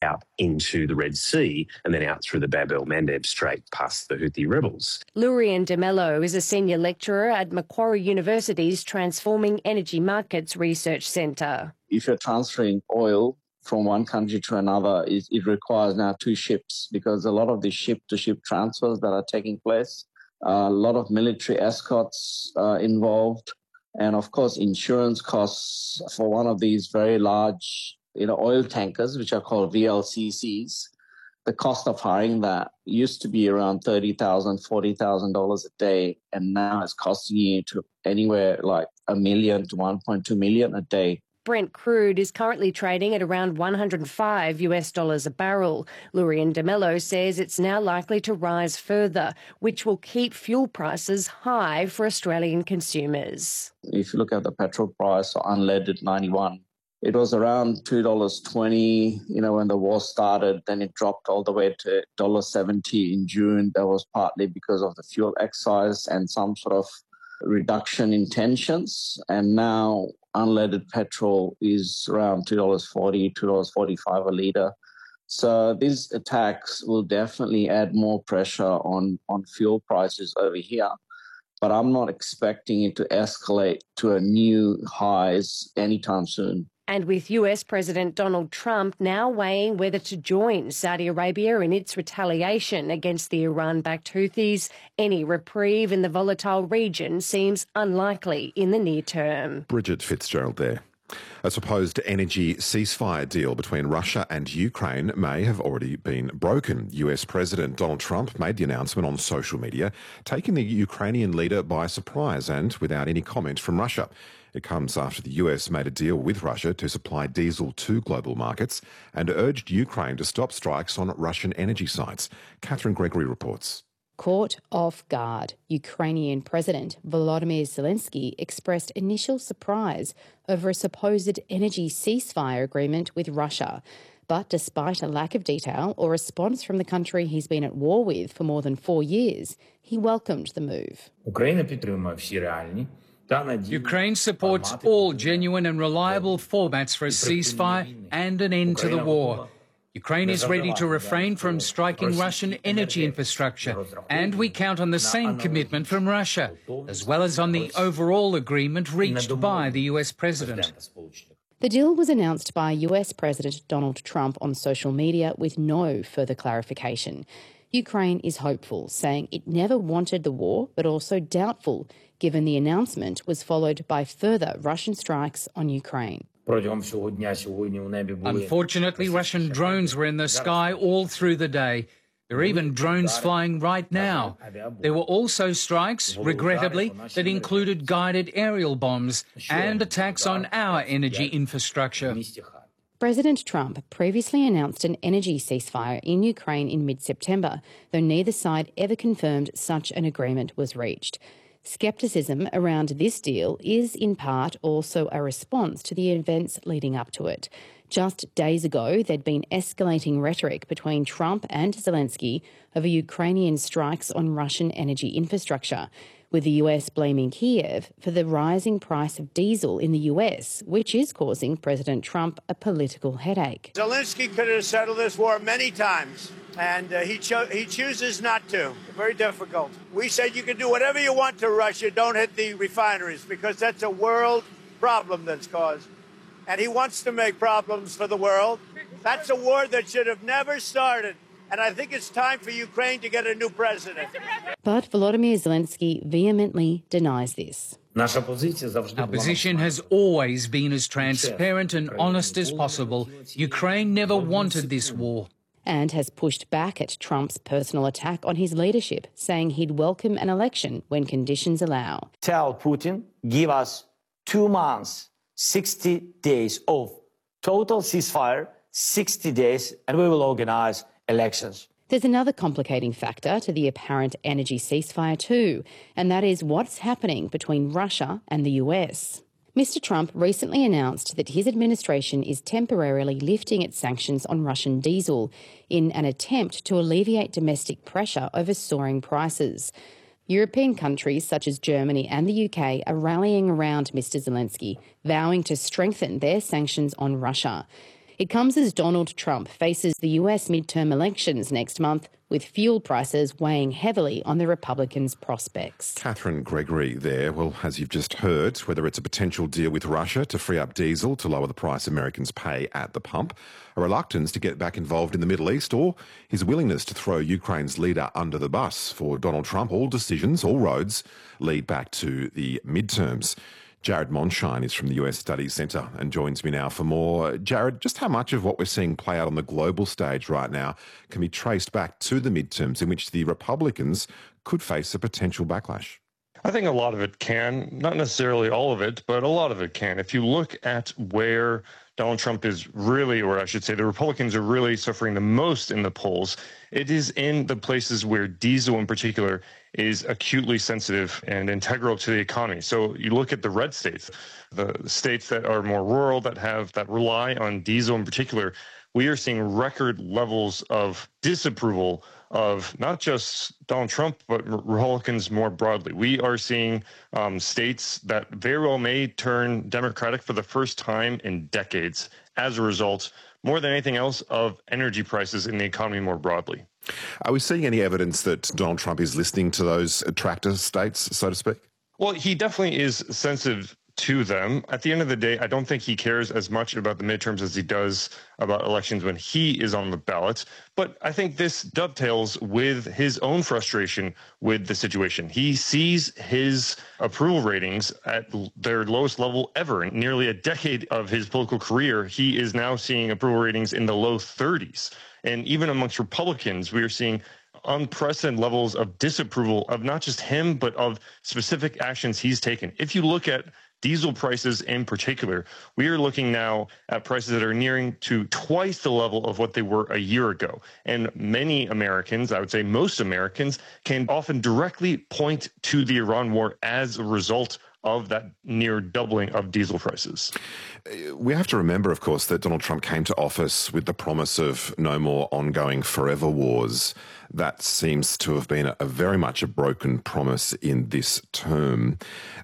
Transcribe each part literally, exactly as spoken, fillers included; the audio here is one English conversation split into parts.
out into the Red Sea and then out through the Bab el-Mandeb Strait past the Houthi rebels. Lurian de Mello is a senior lecturer at Macquarie University's Transforming Energy Markets Research Centre. If you're transferring oil from one country to another, it, it requires now two ships, because a lot of the ship-to-ship transfers that are taking place, uh, a lot of military escorts uh, involved, and of course insurance costs for one of these very large, you know, oil tankers, which are called V L C Cs. The cost of hiring that used to be around thirty thousand dollars, forty thousand dollars a day, and now it's costing you to anywhere like a million to one point two million a day. Brent crude is currently trading at around one hundred five US dollars a barrel. Lurian de Mello says it's now likely to rise further, which will keep fuel prices high for Australian consumers. If you look at the petrol price, unleaded ninety-one, it was around two dollars twenty, you know, when the war started. Then it dropped all the way to one dollar seventy in June. That was partly because of the fuel excise and some sort of reduction in tensions. And now unleaded petrol is around two dollars forty, two dollars forty-five a litre. So these attacks will definitely add more pressure on, on fuel prices over here. But I'm not expecting it to escalate to a new highs anytime soon. And with U S President Donald Trump now weighing whether to join Saudi Arabia in its retaliation against the Iran-backed Houthis, any reprieve in the volatile region seems unlikely in the near term. Bridget Fitzgerald there. A supposed energy ceasefire deal between Russia and Ukraine may have already been broken. U S President Donald Trump made the announcement on social media, taking the Ukrainian leader by surprise and without any comment from Russia. It comes after the U S made a deal with Russia to supply diesel to global markets and urged Ukraine to stop strikes on Russian energy sites. Catherine Gregory reports. Caught off guard, Ukrainian President Volodymyr Zelensky expressed initial surprise over a supposed energy ceasefire agreement with Russia. But despite a lack of detail or response from the country he's been at war with for more than four years, he welcomed the move. Ukraine supports all genuine and reliable formats for a ceasefire and an end to the war. Ukraine is ready to refrain from striking Russian energy infrastructure, and we count on the same commitment from Russia, as well as on the overall agreement reached by the U S President. The deal was announced by U S President Donald Trump on social media with no further clarification. Ukraine is hopeful, saying it never wanted the war, but also doubtful, given the announcement was followed by further Russian strikes on Ukraine. Unfortunately, Russian drones were in the sky all through the day. There are even drones flying right now. There were also strikes, regrettably, that included guided aerial bombs and attacks on our energy infrastructure. President Trump previously announced an energy ceasefire in Ukraine in mid-September, though neither side ever confirmed such an agreement was reached. Scepticism around this deal is in part also a response to the events leading up to it. Just days ago, there'd been escalating rhetoric between Trump and Zelensky over Ukrainian strikes on Russian energy infrastructure, with the U S blaming Kiev for the rising price of diesel in the U S, which is causing President Trump a political headache. Zelensky could have settled this war many times, and uh, he, cho- he chooses not to. Very difficult. We said you can do whatever you want to Russia, don't hit the refineries, because that's a world problem that's caused. And he wants to make problems for the world. That's a war that should have never started. And I think it's time for Ukraine to get a new president. But Volodymyr Zelensky vehemently denies this. Our position has always been as transparent and honest as possible. Ukraine never wanted this war. And has pushed back at Trump's personal attack on his leadership, saying he'd welcome an election when conditions allow. Tell Putin, give us two months, sixty days of total ceasefire, sixty days, and we will organise elections. There's another complicating factor to the apparent energy ceasefire too, and that is what's happening between Russia and the U S. Mister Trump recently announced that his administration is temporarily lifting its sanctions on Russian diesel in an attempt to alleviate domestic pressure over soaring prices. European countries such as Germany and the U K are rallying around Mister Zelensky, vowing to strengthen their sanctions on Russia. It comes as Donald Trump faces the U S midterm elections next month, with fuel prices weighing heavily on the Republicans' prospects. Catherine Gregory there. Well, as you've just heard, whether it's a potential deal with Russia to free up diesel to lower the price Americans pay at the pump, a reluctance to get back involved in the Middle East, or his willingness to throw Ukraine's leader under the bus. For Donald Trump, all decisions, all roads lead back to the midterms. Jared Monshine is from the U S Studies Centre and joins me now for more. Jared, just how much of what we're seeing play out on the global stage right now can be traced back to the midterms in which the Republicans could face a potential backlash? I think a lot of it can, not necessarily all of it, but a lot of it can. If you look at where Donald Trump is really, or I should say the Republicans are really suffering the most in the polls, it is in the places where diesel in particular is acutely sensitive and integral to the economy. So you look at the red states, the states that are more rural, that have that rely on diesel in particular, we are seeing record levels of disapproval of not just Donald Trump, but Republicans more broadly. We are seeing um, states that very well may turn Democratic for the first time in decades as a result, more than anything else, of energy prices in the economy more broadly. Are we seeing any evidence that Donald Trump is listening to those attractor states, so to speak? Well, he definitely is sensitive to them. At the end of the day, I don't think he cares as much about the midterms as he does about elections when he is on the ballot. But I think this dovetails with his own frustration with the situation. He sees his approval ratings at their lowest level ever. In nearly a decade of his political career, he is now seeing approval ratings in the low thirties. And even amongst Republicans, we are seeing unprecedented levels of disapproval of not just him, but of specific actions he's taken. If you look at diesel prices in particular, we are looking now at prices that are nearing to twice the level of what they were a year ago. And many Americans, I would say most Americans, can often directly point to the Iran war as a result of that near doubling of diesel prices. We have to remember, of course, that Donald Trump came to office with the promise of no more ongoing forever wars. That seems to have been a, a very much a broken promise in this term.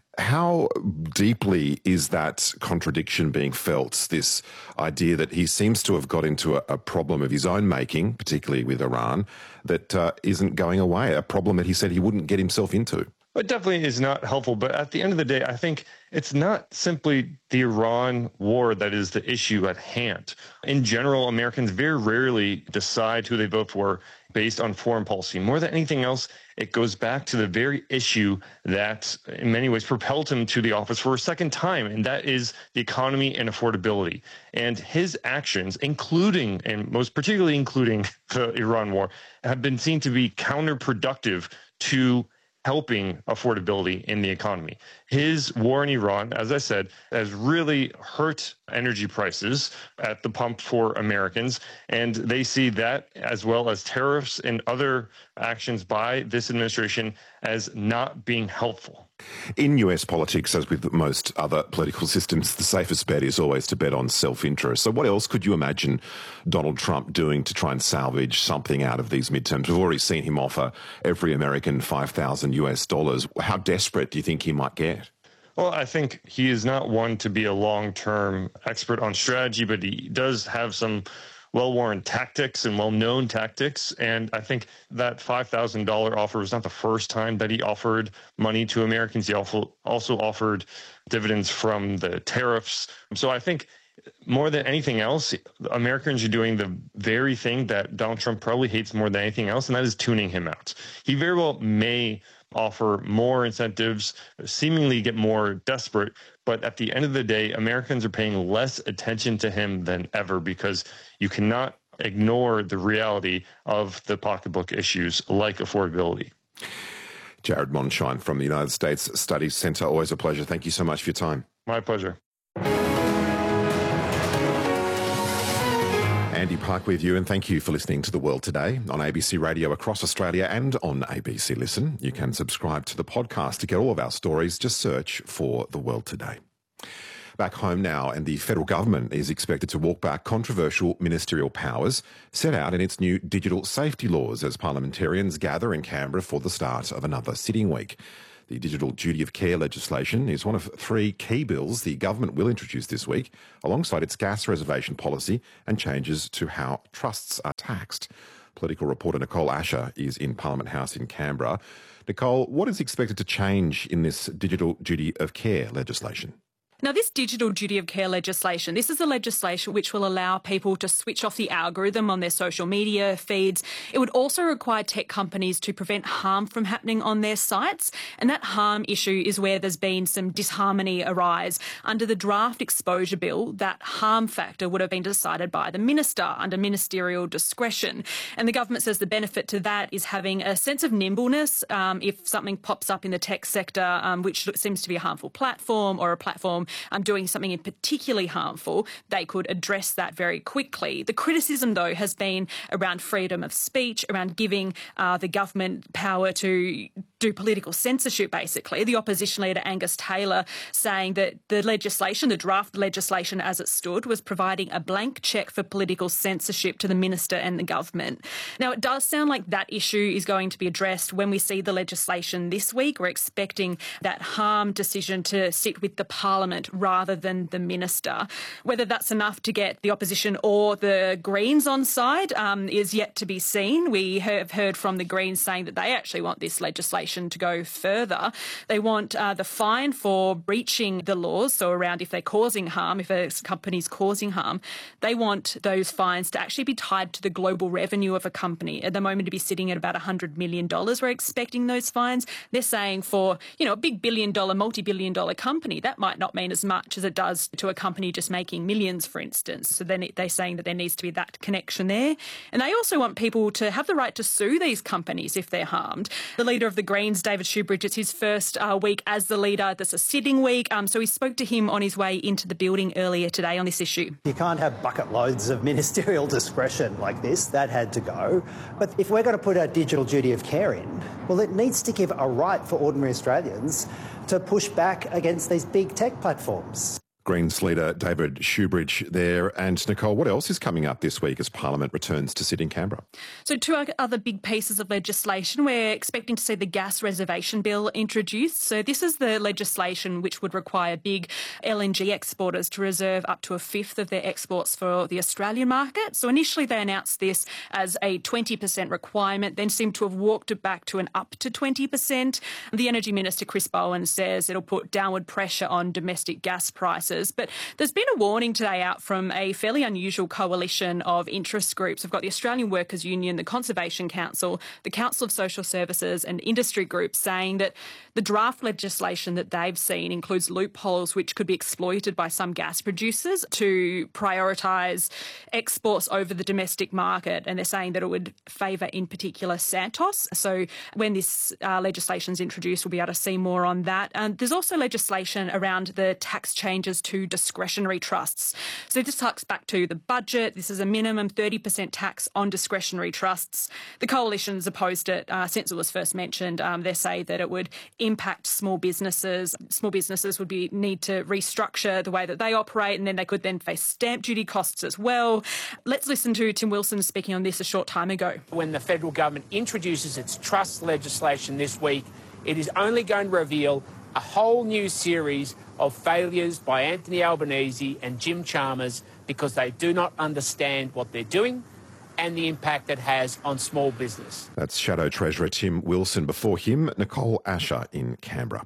How deeply is that contradiction being felt, this idea that he seems to have got into a, a problem of his own making, particularly with Iran, that uh, isn't going away, a problem that he said he wouldn't get himself into? It definitely is not helpful. But at the end of the day, I think it's not simply the Iran war that is the issue at hand. In general, Americans very rarely decide who they vote for based on foreign policy. More than anything else, it goes back to the very issue that in many ways propelled him to the office for a second time, and that is the economy and affordability. And his actions, including, and most particularly including the Iran war, have been seen to be counterproductive to helping affordability in the economy. His war in Iran, as I said, has really hurt energy prices at the pump for Americans, and they see that, as well as tariffs and other actions by this administration, as not being helpful. In U S politics, as with most other political systems, the safest bet is always to bet on self-interest. So what else could you imagine Donald Trump doing to try and salvage something out of these midterms? We've already seen him offer every American five thousand U S dollars. How desperate do you think he might get? Well, I think he is not one to be a long-term expert on strategy, but he does have some well-worn tactics and well-known tactics. And I think that five thousand dollars offer was not the first time that he offered money to Americans. He also, also offered dividends from the tariffs. So I think more than anything else, Americans are doing the very thing that Donald Trump probably hates more than anything else, and that is tuning him out. He very well may offer more incentives, seemingly get more desperate, but at the end of the day, Americans are paying less attention to him than ever, because you cannot ignore the reality of the pocketbook issues like affordability. Jared Monshine from the United States Studies Centre, always a pleasure. Thank you so much for your time. My pleasure. Andy Park with you, and thank you for listening to The World Today on A B C Radio across Australia and on A B C Listen. You can subscribe to the podcast to get all of our stories. Just search for The World Today. Back home now, and the federal government is expected to walk back controversial ministerial powers set out in its new digital safety laws as parliamentarians gather in Canberra for the start of another sitting week. The Digital Duty of Care legislation is one of three key bills the government will introduce this week, alongside its gas reservation policy and changes to how trusts are taxed. Political reporter Nicole Asher is in Parliament House in Canberra. Nicole, what is expected to change in this Digital Duty of Care legislation? Now, this digital duty of care legislation, this is a legislation which will allow people to switch off the algorithm on their social media feeds. It would also require tech companies to prevent harm from happening on their sites. And that harm issue is where there's been some disharmony arise. Under the draft exposure bill, that harm factor would have been decided by the minister under ministerial discretion. And the government says the benefit to that is having a sense of nimbleness um, if something pops up in the tech sector, um, which seems to be a harmful platform or a platform Um, doing something in particularly harmful, they could address that very quickly. The criticism, though, has been around freedom of speech, around giving uh, the government power to do political censorship, basically. The opposition leader, Angus Taylor, saying that the legislation, the draft legislation as it stood, was providing a blank cheque for political censorship to the minister and the government. Now, it does sound like that issue is going to be addressed when we see the legislation this week. We're expecting that harm decision to sit with the Parliament rather than the minister. Whether that's enough to get the opposition or the Greens on side um, is yet to be seen. We have heard from the Greens saying that they actually want this legislation to go further. They want uh, the fine for breaching the laws, so around if they're causing harm, if a company's causing harm, they want those fines to actually be tied to the global revenue of a company. At the moment, to be sitting at about one hundred million dollars. We're expecting those fines. They're saying for, you know, a big billion dollar, multi-billion dollar company, that might not mean as much as it does to a company just making millions, for instance. So then they're saying that there needs to be that connection there. And they also want people to have the right to sue these companies if they're harmed. The leader of the Greens, David Shoebridge, it's his first uh, week as the leader. This is a sitting week. Um, so we spoke to him on his way into the building earlier today on this issue. You can't have bucket loads of ministerial discretion like this. That had to go. But if we're going to put a digital duty of care in, well, it needs to give a right for ordinary Australians to push back against these big tech platforms. Greens leader David Shoebridge there. And Nicole, what else is coming up this week as Parliament returns to sit in Canberra? So two other big pieces of legislation. We're expecting to see the gas reservation bill introduced. So this is the legislation which would require big L N G exporters to reserve up to a fifth of their exports for the Australian market. So initially they announced this as a twenty percent requirement, then seemed to have walked it back to an up to twenty percent. The Energy Minister, Chris Bowen, says it'll put downward pressure on domestic gas prices. But there's been a warning today out from a fairly unusual coalition of interest groups. We've got the Australian Workers' Union, the Conservation Council, the Council of Social Services and industry groups saying that the draft legislation that they've seen includes loopholes which could be exploited by some gas producers to prioritise exports over the domestic market. And they're saying that it would favour, in particular, Santos. So when this uh, legislation is introduced, we'll be able to see more on that. And there's also legislation around the tax changes to discretionary trusts. So this harks back to the budget. This is a minimum thirty percent tax on discretionary trusts. The coalition's opposed it uh, since it was first mentioned. Um, they say that it would impact small businesses. Small businesses would be need to restructure the way that they operate, and then they could then face stamp duty costs as well. Let's listen to Tim Wilson speaking on this a short time ago. When the federal government introduces its trust legislation this week, it is only going to reveal a whole new series of failures by Anthony Albanese and Jim Chalmers because they do not understand what they're doing and the impact it has on small business. That's Shadow Treasurer Tim Wilson. Before him, Nicole Asher in Canberra.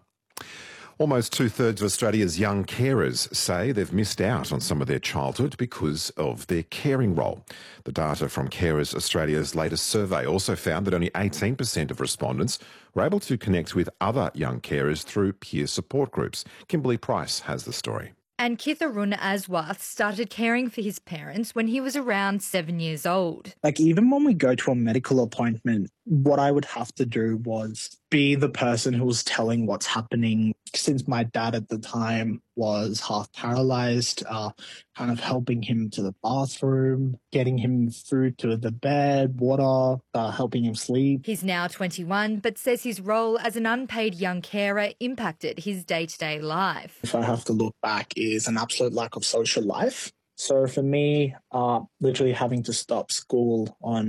Almost two-thirds of Australia's young carers say they've missed out on some of their childhood because of their caring role. The data from Carers Australia's latest survey also found that only eighteen percent of respondents were able to connect with other young carers through peer support groups. Kimberly Price has the story. And Kitharun Aswath started caring for his parents when he was around seven years old. Like, even when we go to a medical appointment, what I would have to do was be the person who was telling what's happening. Since my dad at the time was half paralyzed, uh, kind of helping him to the bathroom, getting him food to the bed, water, uh, helping him sleep. He's now twenty-one, but says his role as an unpaid young carer impacted his day-to-day life. If I have to look back, is an absolute lack of social life. So for me, uh, literally having to stop school on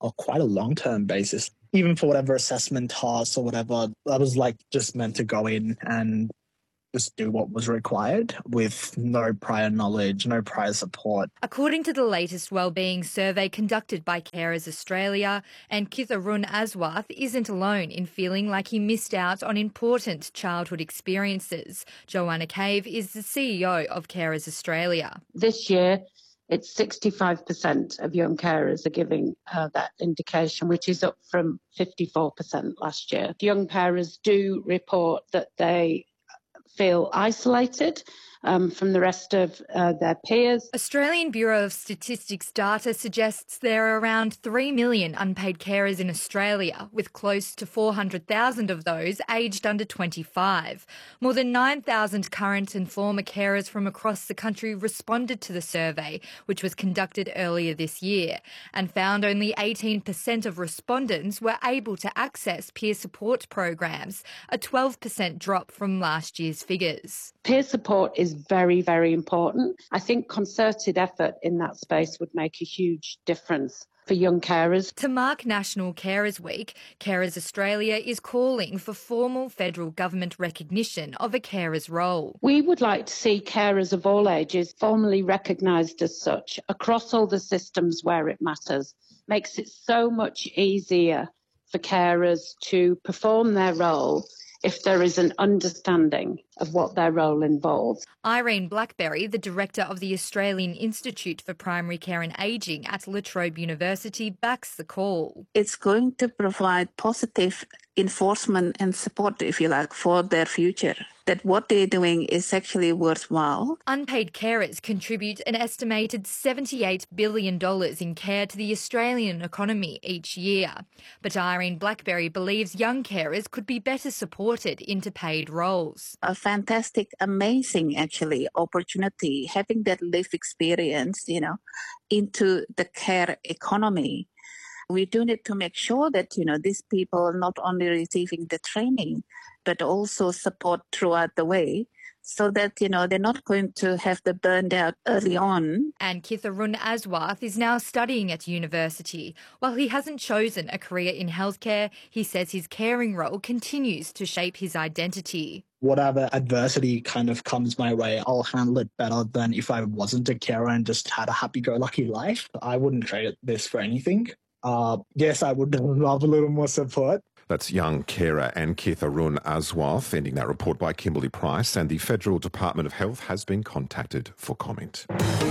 or quite a long-term basis. Even for whatever assessment tasks or whatever, I was like just meant to go in and just do what was required with no prior knowledge, no prior support. According to the latest wellbeing survey conducted by Carers Australia, and Kitharun Aswath isn't alone in feeling like he missed out on important childhood experiences. Joanna Cave is the C E O of Carers Australia. This year, it's sixty-five percent of young carers are giving uh, that indication, which is up from fifty-four percent last year. Young carers do report that they feel isolated um, from the rest of uh, their peers. Australian Bureau of Statistics data suggests there are around three million unpaid carers in Australia, with close to four hundred thousand of those aged under twenty-five. More than nine thousand current and former carers from across the country responded to the survey, which was conducted earlier this year, and found only eighteen percent of respondents were able to access peer support programs, a twelve percent drop from last year's figures. Peer support is very, very important. I think concerted effort in that space would make a huge difference for young carers. To mark National Carers Week, Carers Australia is calling for formal federal government recognition of a carer's role. We would like to see carers of all ages formally recognised as such across all the systems where it matters. Makes it so much easier for carers to perform their role if there is an understanding of what their role involves. Irene Blackberry, the director of the Australian Institute for Primary Care and Ageing at La Trobe University, backs the call. It's going to provide positive enforcement and support, if you like, for their future, that what they're doing is actually worthwhile. Unpaid carers contribute an estimated seventy-eight billion dollars in care to the Australian economy each year. But Irene Blackberry believes young carers could be better supported into paid roles. A fantastic, amazing, actually, opportunity, having that lived experience, you know, into the care economy. We do need to make sure that, you know, these people are not only receiving the training, but also support throughout the way so that, you know, they're not going to have the burned out early on. And Kitharun Aswath is now studying at university. While he hasn't chosen a career in healthcare, he says his caring role continues to shape his identity. Whatever adversity kind of comes my way, I'll handle it better than if I wasn't a carer and just had a happy-go-lucky life. I wouldn't trade this for anything. Uh, yes, I would love a little more support. That's young carer and Kitharun Aswath, ending that report by Kimberly Price, and the Federal Department of Health has been contacted for comment.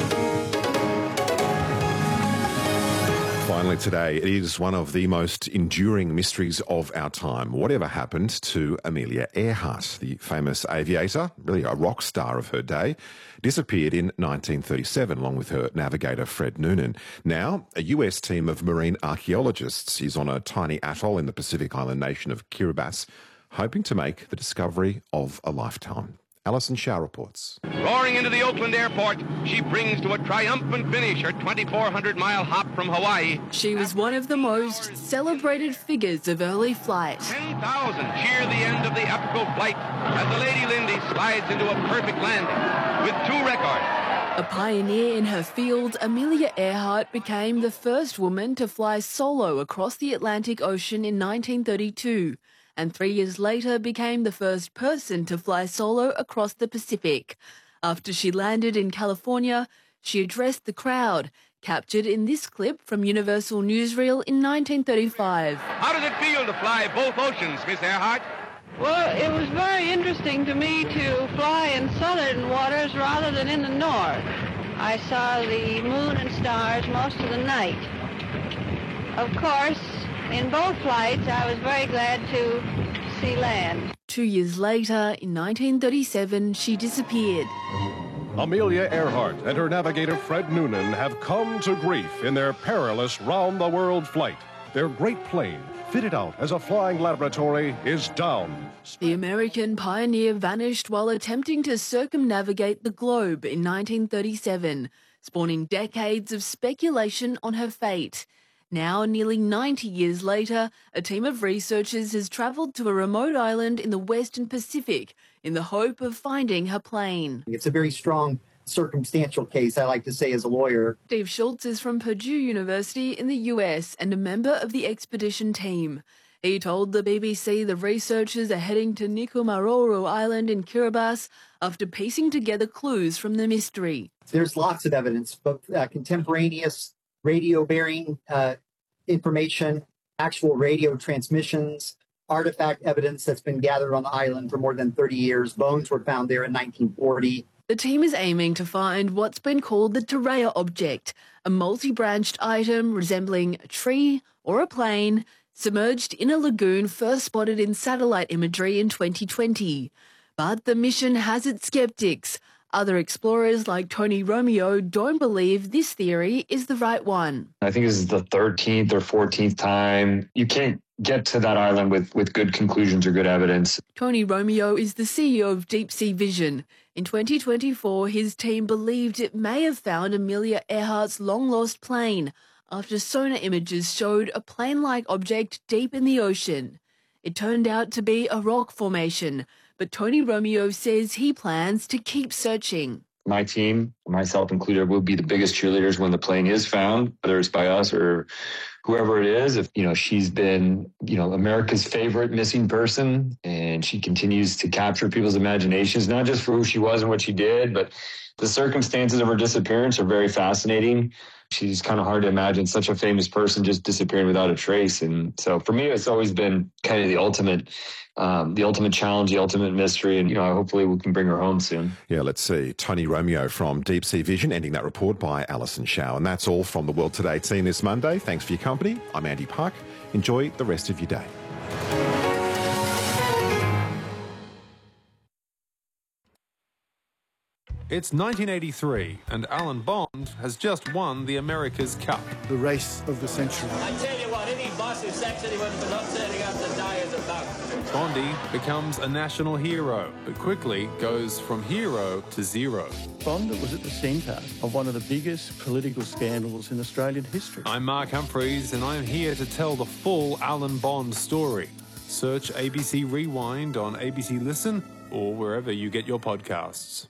Finally today, it is one of the most enduring mysteries of our time. Whatever happened to Amelia Earhart, the famous aviator, really a rock star of her day, disappeared in nineteen thirty-seven along with her navigator Fred Noonan. Now, a U S team of marine archaeologists is on a tiny atoll in the Pacific island nation of Kiribati, hoping to make the discovery of a lifetime. Alison Shaw reports. Roaring into the Oakland airport, she brings to a triumphant finish her twenty-four hundred mile hop from Hawaii. She was one of the most celebrated figures of early flight. ten thousand cheer the end of the epical flight as the Lady Lindy slides into a perfect landing with two records. A pioneer in her field, Amelia Earhart became the first woman to fly solo across the Atlantic Ocean in nineteen thirty-two. And three years later became the first person to fly solo across the Pacific. After she landed in California, she addressed the crowd, captured in this clip from Universal Newsreel in nineteen thirty-five. How does it feel to fly both oceans, Miss Earhart? Well, it was very interesting to me to fly in southern waters rather than in the north. I saw the moon and stars most of the night. Of course, in both flights, I was very glad to see land. Two years later, in nineteen thirty-seven, she disappeared. Amelia Earhart and her navigator Fred Noonan have come to grief in their perilous round-the-world flight. Their great plane, fitted out as a flying laboratory, is down. The American pioneer vanished while attempting to circumnavigate the globe in nineteen thirty-seven, spawning decades of speculation on her fate. Now, nearly ninety years later, a team of researchers has travelled to a remote island in the Western Pacific in the hope of finding her plane. It's a very strong circumstantial case, I like to say as a lawyer. Steve Schultz is from Purdue University in the U S and a member of the expedition team. He told the B B C the researchers are heading to Nikumaroro Island in Kiribati after piecing together clues from the mystery. There's lots of evidence, both uh, contemporaneous radio-bearing uh, information, actual radio transmissions, artifact evidence that's been gathered on the island for more than thirty years. Bones were found there in nineteen forty. The team is aiming to find what's been called the Terea object, a multi-branched item resembling a tree or a plane submerged in a lagoon first spotted in satellite imagery in twenty twenty. But the mission has its skeptics. Other explorers like Tony Romeo don't believe this theory is the right one. I think this is the thirteenth or fourteenth time. You can't get to that island with, with good conclusions or good evidence. Tony Romeo is the C E O of Deep Sea Vision. In twenty twenty-four, his team believed it may have found Amelia Earhart's long-lost plane after sonar images showed a plane-like object deep in the ocean. It turned out to be a rock formation, but Tony Romeo says he plans to keep searching. My team, myself included, will be the biggest cheerleaders when the plane is found, whether it's by us or whoever it is. If, you know, she's been, you know, America's favorite missing person, and she continues to capture people's imaginations, not just for who she was and what she did, but the circumstances of her disappearance are very fascinating. She's kind of hard to imagine such a famous person just disappearing without a trace. And so for me, it's always been kind of the ultimate Um, the ultimate challenge, the ultimate mystery, and, you know, hopefully we can bring her home soon. Yeah, let's see. Tony Romeo from Deep Sea Vision, ending that report by Alison Shaw. And that's all from the World Today team this Monday. Thanks for your company. I'm Andy Park. Enjoy the rest of your day. It's nineteen eighty-three, and Alan Bond has just won the America's Cup. The race of the century. I tell you what, any boss who sacks anyone for not turning up to die is a bug. Bondy becomes a national hero, but quickly goes from hero to zero. Bond was at the centre of one of the biggest political scandals in Australian history. I'm Mark Humphreys, and I'm here to tell the full Alan Bond story. Search A B C Rewind on A B C Listen or wherever you get your podcasts.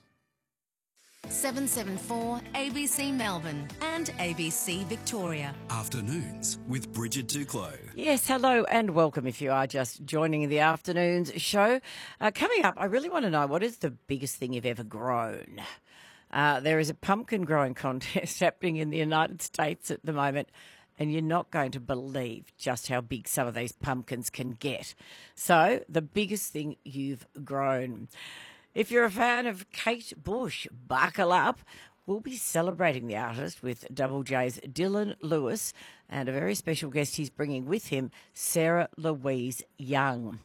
seven seven four A B C Melbourne and A B C Victoria. Afternoons with Bridget Duclos. Yes, hello and welcome if you are just joining the afternoons show. Uh, coming up, I really want to know, what is the biggest thing you've ever grown? Uh, there is a pumpkin growing contest happening in the United States at the moment, and you're not going to believe just how big some of these pumpkins can get. So, the biggest thing you've grown. If you're a fan of Kate Bush, buckle up. We'll be celebrating the artist with Double J's Dylan Lewis and a very special guest he's bringing with him, Sarah Louise Young.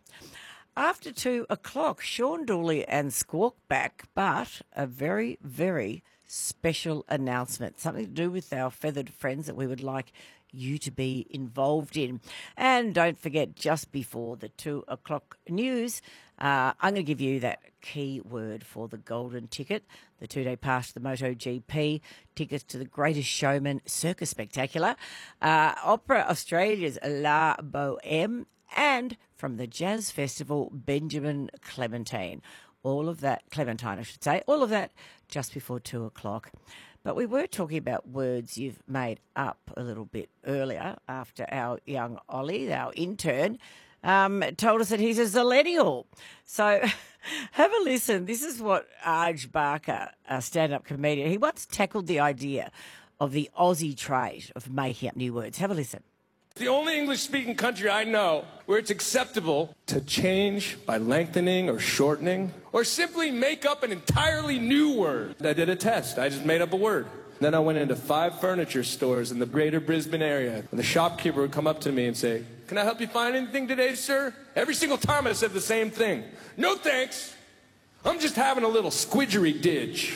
After two o'clock, Sean Dooley and Squawk back, but a very, very special announcement, something to do with our feathered friends that we would like you to be involved in. And don't forget, just before the two o'clock news, uh, I'm going to give you that key word for the golden ticket, the two-day pass to the MotoGP, tickets to the Greatest Showman Circus Spectacular, uh, Opera Australia's La Boheme, and from the Jazz Festival, Benjamin Clementine. All of that, Clementine I should say, all of that just before two o'clock. But we were talking about words you've made up a little bit earlier after our young Ollie, our intern, um, told us that he's a zillennial. So have a listen. This is what Arj Barker, a stand-up comedian, he once tackled the idea of the Aussie trait of making up new words. Have a listen. The only English-speaking country I know where it's acceptable to change by lengthening or shortening or simply make up an entirely new word. I did a test. I just made up a word. Then I went into five furniture stores in the greater Brisbane area, and the shopkeeper would come up to me and say, "Can I help you find anything today, sir?" Every single time I said the same thing. "No thanks. I'm just having a little squidgery didge."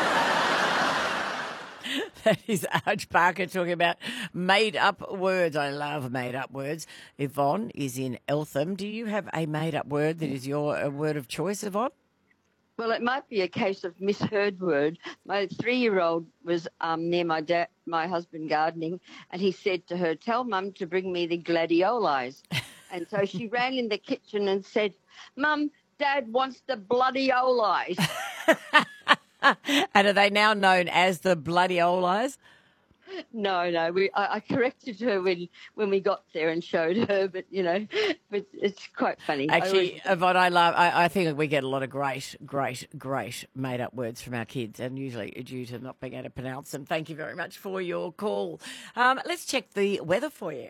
That is Arj Barker talking about made-up words. I love made-up words. Yvonne is in Eltham. Do you have a made-up word that is your uh, word of choice, Yvonne? Well, it might be a case of misheard word. My three-year-old was um, near my dad, my husband gardening, and he said to her, "Tell Mum to bring me the gladiolis." And so she ran in the kitchen and said, "Mum, Dad wants the bloody olis." And are they now known as the bloody Olis? No, no. We I, I corrected her when, when we got there and showed her, but you know, but it's quite funny. Actually, I always... Yvonne, I love. I, I think we get a lot of great, great, great made-up words from our kids, and usually due to not being able to pronounce them. Thank you very much for your call. Um, let's check the weather for you.